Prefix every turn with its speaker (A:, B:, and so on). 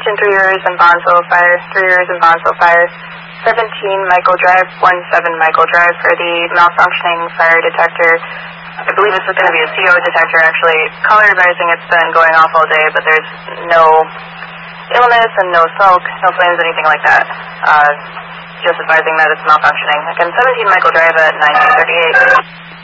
A: Mention 3 Rivers and Bonsall Fire, 3 Rivers and Bonsall Fire, 17 Michael Drive, 17 Michael Drive for the malfunctioning fire detector. I believe this is going to be a CO detector, actually. Caller advising it's been going off all day, but there's no illness and no smoke, no flames, anything like that. Just advising that it's malfunctioning. Again, 17 Michael Drive at 1938.